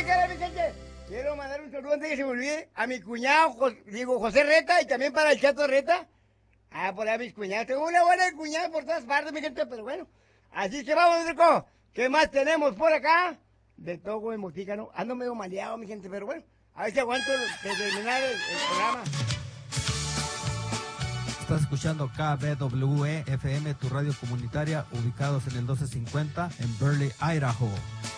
cara, mi gente. Quiero mandar un saludo antes de que se me olvide a mi cuñado, José Reta, y también para el Chato Reta. Por ahí mis cuñados. Tengo una buena cuñada por todas partes, mi gente, pero bueno. Así que vamos, Rico. ¿Qué más tenemos por acá? De Togo, de Motícano. Ando medio maleado, mi gente, pero bueno. A ver si aguanto de terminar el programa. Estás escuchando KBWE FM, tu radio comunitaria, ubicados en el 1250 en Burley, Idaho.